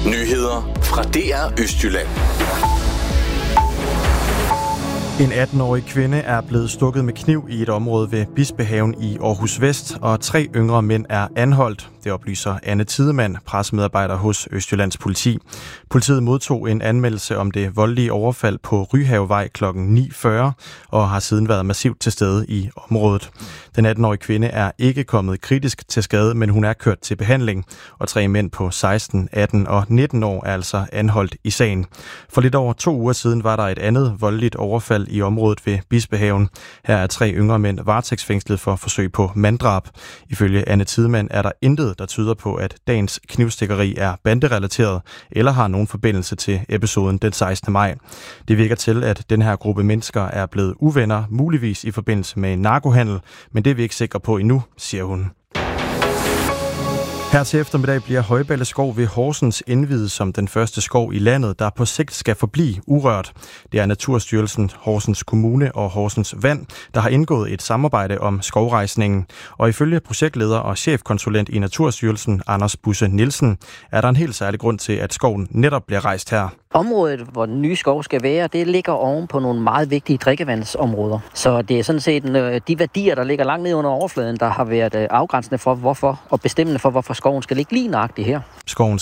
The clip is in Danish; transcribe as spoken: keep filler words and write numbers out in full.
Nyheder fra D R Østjylland. En atten-årig kvinde er blevet stukket med kniv i et område ved Bispehaven i Aarhus Vest, og tre yngre mænd er anholdt. Det oplyser Anne Tidemand, pressemedarbejder hos Østjyllands politi. Politiet modtog en anmeldelse om det voldelige overfald på Ryhavevej klokken ni fyrre og har siden været massivt til stede i området. Den atten-årige kvinde er ikke kommet kritisk til skade, men hun er kørt til behandling, og tre mænd på seksten, atten og nitten år er altså anholdt i sagen. For lidt over to uger siden var der et andet voldeligt overfald i området ved Bispehaven. Her er tre yngre mænd varetægtsfængslet for forsøg på manddrab. Ifølge Anne Tidemand er der intet, der tyder på, at dagens knivstikkeri er banderelateret eller har nogen forbindelse til episoden den sekstende maj. Det virker til, at den her gruppe mennesker er blevet uvenner, muligvis i forbindelse med narkohandel, men det er vi ikke sikre på endnu, siger hun. Her til eftermiddag bliver Højballe Skov ved Horsens indviet som den første skov i landet, der på sigt skal forblive urørt. Det er Naturstyrelsen, Horsens Kommune og Horsens Vand, der har indgået et samarbejde om skovrejsningen. Og ifølge projektleder og chefkonsulent i Naturstyrelsen, Anders Busse Nielsen, er der en helt særlig grund til, at skoven netop bliver rejst her. Området, hvor den nye skov skal være, det ligger oven på nogle meget vigtige drikkevandsområder. Så det er sådan set de værdier, der ligger langt ned under overfladen, der har været afgrænsende for, hvorfor og bestemmende for, hvorfor skoven skal ligge lige nøjagtigt her. Skoven